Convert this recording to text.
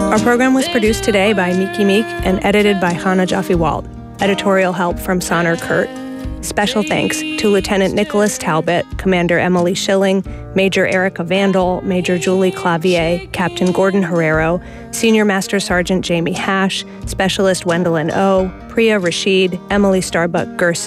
Our program was produced today by Miki Meek and edited by Hannah Jaffe-Wald. Editorial help from Sonner Kurt. Special thanks to Lieutenant Nicholas Talbot, Commander Emily Schilling, Major Erica Vandal, Major Julie Clavier, Captain Gordon Herrero, Senior Master Sergeant Jamie Hash, Specialist Wendelin O, Priya Rashid, Emily Starbuck Gerson,